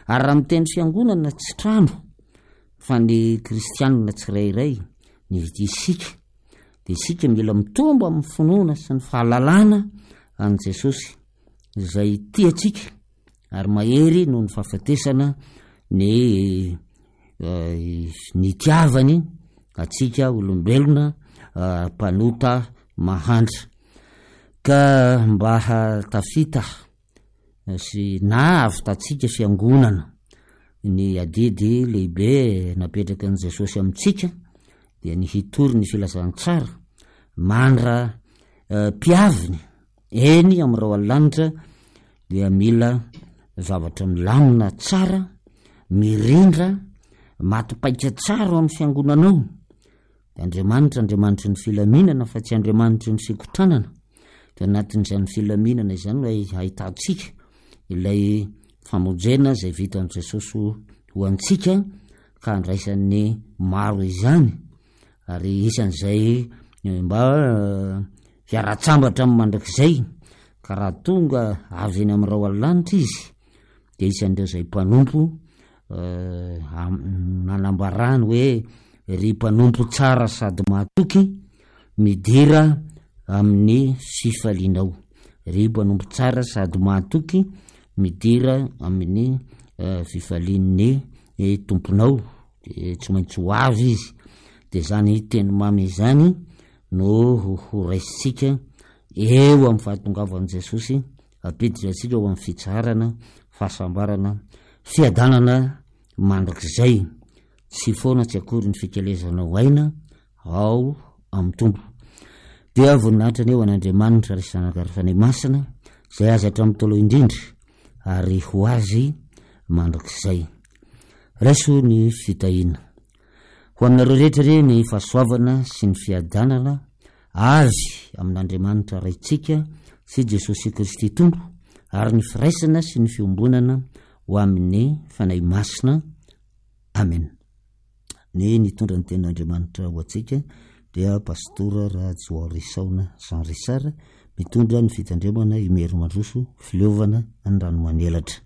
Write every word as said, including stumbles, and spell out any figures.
ary raha miteny fiangonana tsy trano fa ny kristianina tsirairay ny isika de isika mila mitombo amin'ny finoana sy ny fahalalana an' Jesosy izay tiatsika ary mahery noho ny fahafatesana ny ny tiavany atsika olombelona mpanota mahandra ka mba hatafita sy na avy tatsika fiangonana ny adidy lehibe napetraka an' Jesosy amitsika dia ny hitory ny filazantsara mandra mpiaviny eny am'ireo alanitra dia mila zavatra milamina tsara mirindra matipaika tsara amin'ny fiangonanao. Andriamanitra andriamanitra ny filaminana fa tsy andriamanitra ny fikotranana. Dia anatin'izany filaminana izany no ahitantsika ilay famonjena izay vita an' Jesosy ho antsika ka andraisan'ny maro izany ary isan'izay mba fiaratsambatra amin'ny mandrakizay ka raha tonga avy eny amin'ireo alanitra izy dia isan'ireo izay mpanompo nanambarany hoe ry mpanompo tsara sady mahatoky midira amin'ny fifalianao. Ry mpanompo tsara sady mahatoky midira amin'ny fifalian'ny tomponao de tsy maintsy ho avy izy. De zany teny mamy zany no ho raisitsika eo amin'ny fahatongavan'i Jesosy apiditra antsika eo amin'ny fitsarana fahasambarana fiadanana mandrakizay tsy foana tsy akory ny fikelezana ho aina ao amin'ny tompo. Dia voninahitra ny eo an'Andriamanitra ry sanakary fanay masina zay azy hatramin'ny tolo indrindra ary ho azy mandrakizay. Raiso ny fitahina ho aminareo rehetra re ny fahasoavana sy ny fiadanana azy amin'Andriamanitra raitsika sy Jesosy Kristy tompo ary ny firaisana sy ny fiombonana ho amin'ny fanay masina. Amen. Ny nitondra ny tenin'Andriamanitra ho atsika dia pastora Rajoao Risaona Jean Richard mitondra ny fitandremana Imery Mandroso fileovana an-dranomanelatra.